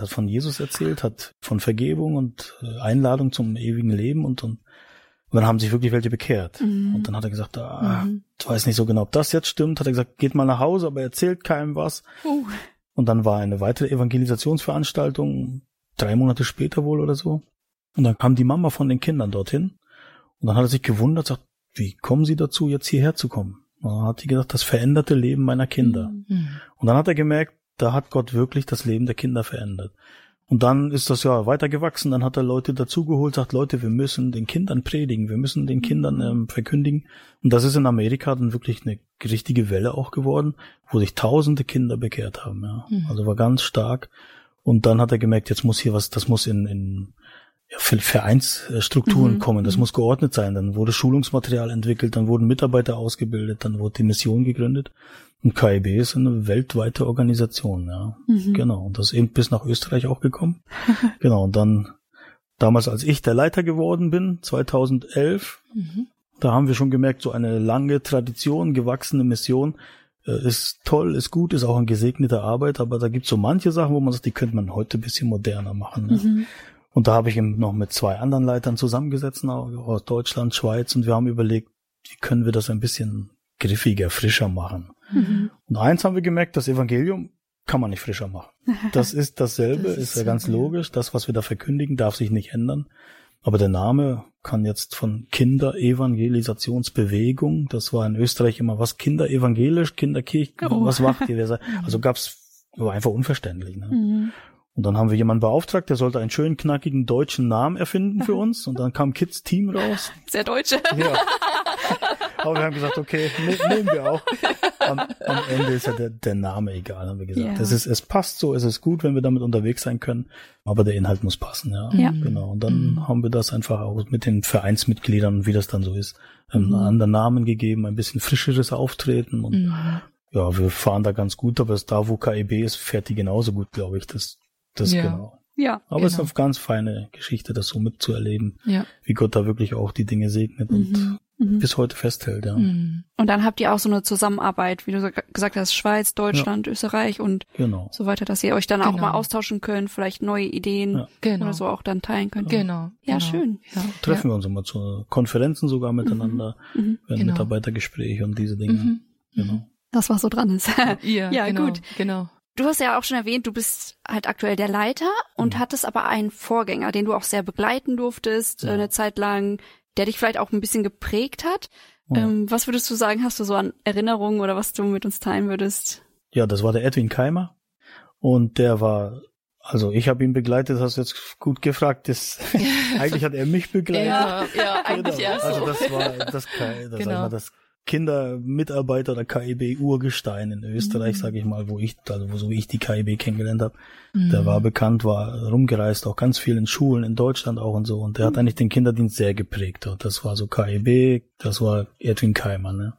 hat von Jesus erzählt, hat von Vergebung und Einladung zum ewigen Leben und dann haben sich wirklich welche bekehrt. Und dann hat er gesagt, ich weiß nicht so genau, ob das jetzt stimmt. Hat er gesagt, geht mal nach Hause, aber erzählt keinem was. Und dann war eine weitere Evangelisationsveranstaltung, 3 Monate später wohl oder so. Und dann kam die Mama von den Kindern dorthin. Und dann hat er sich gewundert, sagt, wie kommen Sie dazu, jetzt hierher zu kommen? Und dann hat sie gesagt, das veränderte Leben meiner Kinder. Und dann hat er gemerkt, da hat Gott wirklich das Leben der Kinder verändert. Und dann ist das ja weiter gewachsen. Dann hat er Leute dazugeholt, sagt, Leute, wir müssen den Kindern predigen, wir müssen den Kindern verkündigen. Und das ist in Amerika dann wirklich eine richtige Welle auch geworden, wo sich tausende Kinder bekehrt haben. Ja. Also war ganz stark. Und dann hat er gemerkt, jetzt muss hier was, das muss in Vereinsstrukturen kommen, das muss geordnet sein. Dann wurde Schulungsmaterial entwickelt, dann wurden Mitarbeiter ausgebildet, dann wurde die Mission gegründet. Und KIB ist eine weltweite Organisation, ja. Genau. Und das ist eben bis nach Österreich auch gekommen. Genau. Und dann, damals, als ich der Leiter geworden bin, 2011, da haben wir schon gemerkt, so eine lange Tradition, gewachsene Mission, ist toll, ist gut, ist auch eine gesegnete Arbeit, aber da gibt's so manche Sachen, wo man sagt, die könnte man heute ein bisschen moderner machen, ne? Und da habe ich eben noch mit 2 anderen Leitern zusammengesetzt, aus Deutschland, Schweiz, und wir haben überlegt, wie können wir das ein bisschen griffiger, frischer machen. Und eins haben wir gemerkt, das Evangelium kann man nicht frischer machen. Das ist dasselbe, ist ja ganz logisch. Das, was wir da verkündigen, darf sich nicht ändern. Aber der Name kann jetzt von Kinderevangelisationsbewegung, das war in Österreich immer was, Kinderevangelisch, Kinderkirche, was macht ihr? Also war einfach unverständlich, ne? Und dann haben wir jemanden beauftragt, der sollte einen schönen, knackigen deutschen Namen erfinden für uns. Und dann kam Kids Team raus. Sehr deutsche. Ja. Aber wir haben gesagt, okay, nehmen wir auch. Am Ende ist ja der Name egal, haben wir gesagt. Ja. Es passt so, es ist gut, wenn wir damit unterwegs sein können. Aber der Inhalt muss passen, ja. Genau. Und dann haben wir das einfach auch mit den Vereinsmitgliedern, wie das dann so ist, einen anderen Namen gegeben, ein bisschen frischeres Auftreten. Und ja, wir fahren da ganz gut, aber da, wo KIB ist, fährt die genauso gut, glaube ich. Das genau. Ja. Aber es ist eine ganz feine Geschichte, das so mitzuerleben, wie Gott da wirklich auch die Dinge segnet und bis heute festhält, ja. Und dann habt ihr auch so eine Zusammenarbeit, wie du gesagt hast, Schweiz, Deutschland, Österreich und so weiter, dass ihr euch dann auch mal austauschen könnt, vielleicht neue Ideen oder so auch dann teilen könnt. Genau. Ja, schön. Ja. Treffen wir uns immer zu Konferenzen sogar miteinander, Mitarbeitergespräche und diese Dinge. Genau. Das, was so dran ist. Ja, gut. Genau. Du hast ja auch schon erwähnt, du bist halt aktuell der Leiter und hattest aber einen Vorgänger, den du auch sehr begleiten durftest, eine Zeit lang, der dich vielleicht auch ein bisschen geprägt hat. Was würdest du sagen, hast du so an Erinnerungen oder was du mit uns teilen würdest? Ja, das war der Edwin Keimer und der war, also ich habe ihn begleitet, hast du jetzt gut gefragt, eigentlich hat er mich begleitet. Ja, eigentlich genau. so. Also das war das Kindermitarbeiter oder KIB-Urgestein in Österreich, sage ich mal, so wie ich die KIB kennengelernt habe. Der war bekannt, war rumgereist, auch ganz viel in Schulen, in Deutschland auch und so. Und der hat eigentlich den Kinderdienst sehr geprägt. Das war so KIB, das war Edwin Keimer, ne?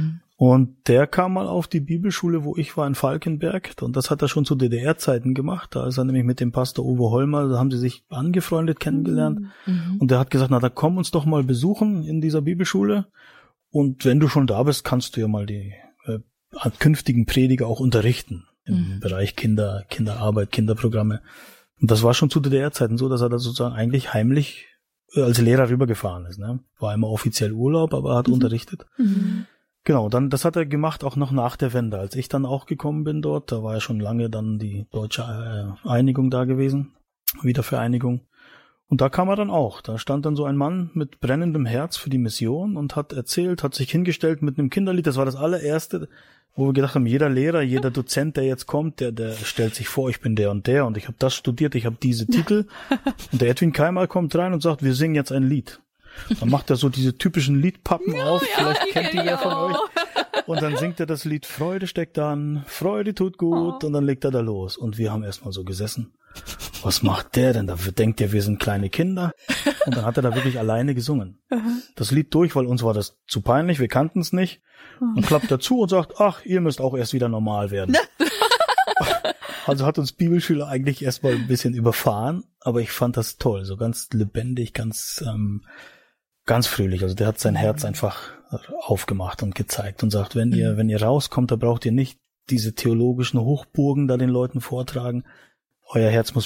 Und der kam mal auf die Bibelschule, wo ich war, in Falkenberg. Und das hat er schon zu DDR-Zeiten gemacht. Da ist er nämlich mit dem Pastor Uwe Hollmer, da haben sie sich angefreundet, kennengelernt. Und der hat gesagt, na, da komm uns doch mal besuchen in dieser Bibelschule. Und wenn du schon da bist, kannst du ja mal die künftigen Prediger auch unterrichten im Bereich Kinderarbeit, Kinderprogramme. Und das war schon zu DDR-Zeiten so, dass er da sozusagen eigentlich heimlich als Lehrer rübergefahren ist. Ne? War immer offiziell Urlaub, aber er hat unterrichtet. Genau, dann das hat er gemacht auch noch nach der Wende. Als ich dann auch gekommen bin dort, da war ja schon lange dann die deutsche Einigung da gewesen, Wiedervereinigung. Und da kam er dann auch. Da stand dann so ein Mann mit brennendem Herz für die Mission und hat erzählt, hat sich hingestellt mit einem Kinderlied. Das war das allererste, wo wir gedacht haben, jeder Lehrer, jeder Dozent, der jetzt kommt, der stellt sich vor, ich bin der und ich habe das studiert, ich habe diese Titel. Und der Edwin Keimer kommt rein und sagt, wir singen jetzt ein Lied. Dann macht er so diese typischen Liedpappen auf, vielleicht kennt die wer von euch. Und dann singt er das Lied Freude steckt an, Freude tut gut und dann legt er da los. Und wir haben erstmal so gesessen. Was macht der denn? Dafür denkt er, wir sind kleine Kinder. Und dann hat er da wirklich alleine gesungen. Das Lied durch, weil uns war das zu peinlich, wir kannten es nicht. Und klappt dazu und sagt, ach, ihr müsst auch erst wieder normal werden. Also hat uns Bibelschüler eigentlich erstmal ein bisschen überfahren, aber ich fand das toll, so ganz lebendig, ganz fröhlich. Also der hat sein Herz einfach aufgemacht und gezeigt und sagt, wenn ihr rauskommt, da braucht ihr nicht diese theologischen Hochburgen da den Leuten vortragen. Euer Herz muss